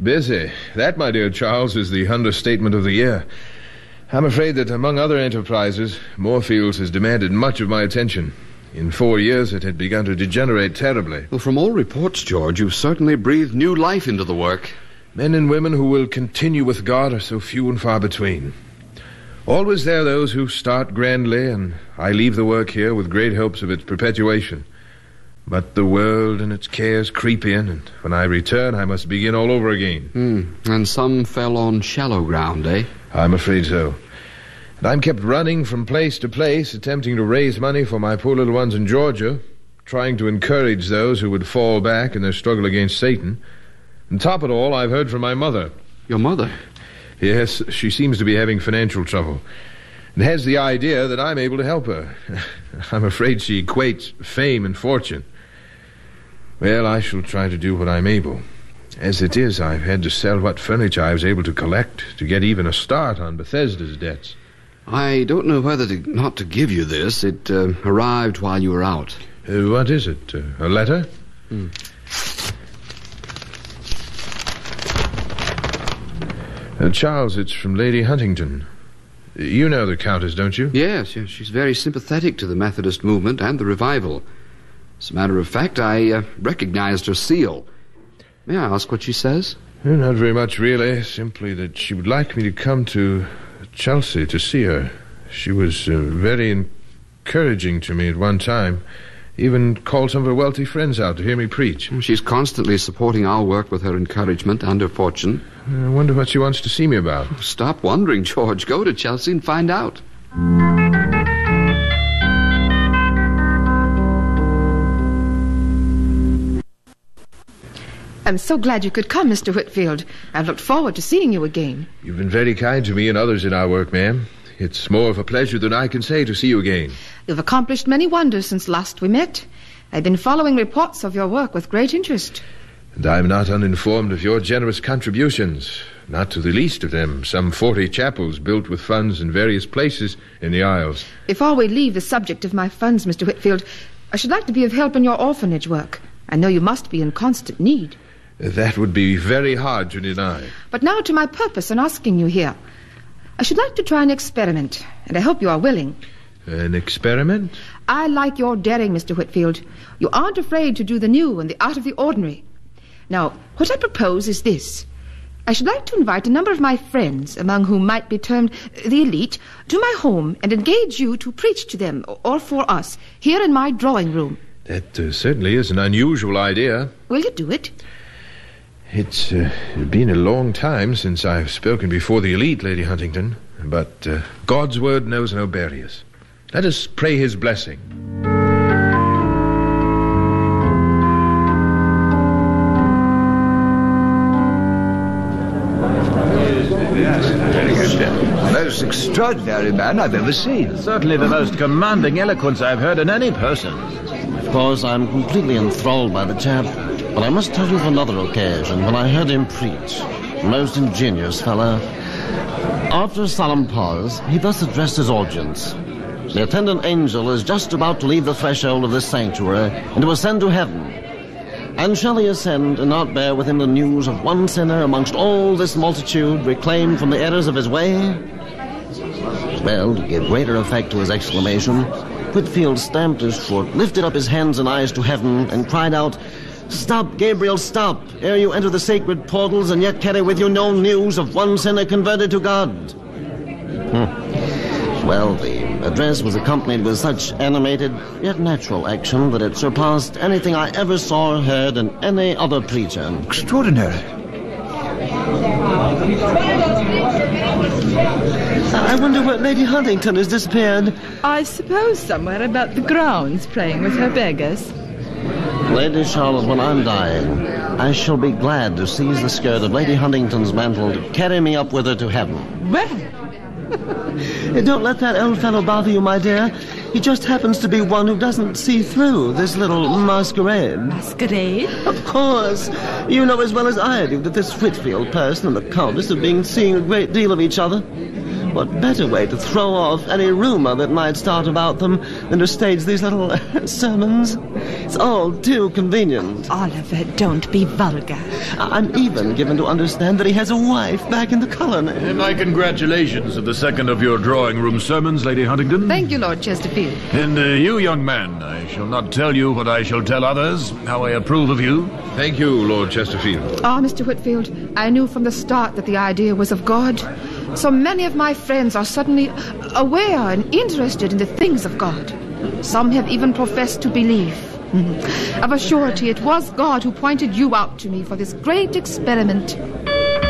Busy. That, my dear Charles, is the understatement of the year. I'm afraid that among other enterprises, Moorfields has demanded much of my attention. In 4 years, it had begun to degenerate terribly. Well, from all reports, George, you've certainly breathed new life into the work. Men and women who will continue with God are so few and far between. Always there are those who start grandly, and I leave the work here with great hopes of its perpetuation. But the world and its cares creep in, and when I return, I must begin all over again. And some fell on shallow ground, eh? I'm afraid so. And I'm kept running from place to place, attempting to raise money for my poor little ones in Georgia, trying to encourage those who would fall back in their struggle against Satan. And top of it all, I've heard from my mother. Your mother? Yes, she seems to be having financial trouble, and has the idea that I'm able to help her. I'm afraid she equates fame and fortune. Well, I shall try to do what I'm able. As it is, I've had to sell what furniture I was able to collect to get even a start on Bethesda's debts. I don't know whether not to give you this. It arrived while you were out. What is it? A letter? Charles, it's from Lady Huntington. You know the Countess, don't you? Yes. She's very sympathetic to the Methodist movement and the revival. As a matter of fact, I recognized her seal. May I ask what she says? Not very much, really. Simply that she would like me to come to Chelsea to see her. She was very encouraging to me at one time. Even called some of her wealthy friends out to hear me preach. She's constantly supporting our work with her encouragement and her fortune. I wonder what she wants to see me about. Stop wondering, George. Go to Chelsea and find out. I'm so glad you could come, Mr. Whitfield. I've looked forward to seeing you again. You've been very kind to me and others in our work, ma'am. It's more of a pleasure than I can say to see you again. You've accomplished many wonders since last we met. I've been following reports of your work with great interest. And I'm not uninformed of your generous contributions. Not to the least of them, some 40 chapels built with funds in various places in the Isles. Before we leave the subject of my funds, Mr. Whitfield, I should like to be of help in your orphanage work. I know you must be in constant need. That would be very hard to deny. But now to my purpose in asking you here. I should like to try an experiment, and I hope you are willing. An experiment? I like your daring, Mr. Whitfield. You aren't afraid to do the new and the out of the ordinary. Now, what I propose is this. I should like to invite a number of my friends, among whom might be termed the elite, to my home and engage you to preach to them, or for us, here in my drawing room. That certainly is an unusual idea. Will you do it? It's been a long time since I've spoken before the elite, Lady Huntington, but God's word knows no barriers. Let us pray his blessing. Most extraordinary man I've ever seen. Certainly the most commanding eloquence I've heard in any person. Of course, I'm completely enthralled by the chap, but I must tell you of another occasion when I heard him preach. Most ingenious fellow. After a solemn pause, he thus addressed his audience. The attendant angel is just about to leave the threshold of this sanctuary and to ascend to heaven. And shall he ascend and not bear with him the news of one sinner amongst all this multitude reclaimed from the errors of his way? Well, to give greater effect to his exclamation, Whitfield stamped his foot, lifted up his hands and eyes to heaven, and cried out, "Stop, Gabriel, stop, ere you enter the sacred portals and yet carry with you no news of one sinner converted to God." Well, the address was accompanied with such animated yet natural action that it surpassed anything I ever saw or heard in any other preacher. Extraordinary. I wonder where Lady Huntington has disappeared. I suppose somewhere about the grounds playing with her beggars. Lady Charlotte, when I'm dying, I shall be glad to seize the skirt of Lady Huntington's mantle to carry me up with her to heaven. Well... Don't let that old fellow bother you, my dear. He just happens to be one who doesn't see through this little masquerade. Masquerade? Of course. You know as well as I do that this Whitfield person and the Countess have been seeing a great deal of each other. what better way to throw off any rumor that might start about them than to stage these little sermons? It's all too convenient. Oliver, don't be vulgar. I'm even given to understand that he has a wife back in the colony. And my congratulations of the second of your drawing-room sermons, Lady Huntingdon. Thank you, Lord Chesterfield. And you, young man, I shall not tell you what I shall tell others, how I approve of you. Thank you, Lord Chesterfield. Ah, Mr. Whitfield, I knew from the start that the idea was of God. So many of my friends are suddenly aware and interested in the things of God. Some have even professed to believe. Of a surety, it was God who pointed you out to me for this great experiment.